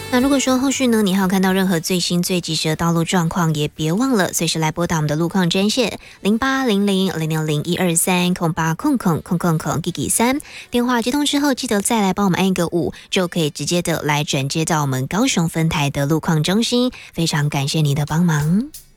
那如果说后续呢，你还有看到任何最新最及时的道路状况，也别忘了随时来拨打我们的路况专线080000012308000000Gigi3，电话接通之后，记得再来帮我们按一个5，就可以直接的来转接到我们高雄分台的路况中心。非常感谢你的帮忙。